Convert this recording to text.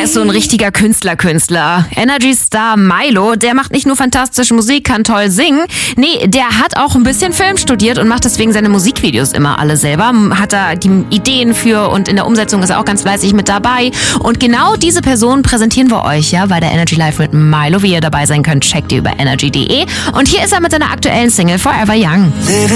der ist so ein richtiger Künstler. Energy Star Milo, der macht nicht nur fantastische Musik, kann toll singen. Nee, der hat auch ein bisschen Film studiert und macht deswegen seine Musikvideos immer alle selber. Hat da die Ideen für und in der Umsetzung ist er auch ganz fleißig mit dabei. Und genau diese Person präsentieren wir euch ja bei der Energy Live mit Milo. Wie ihr dabei sein könnt, checkt ihr über energy.de. Und hier ist er mit seiner aktuellen Single Forever Young.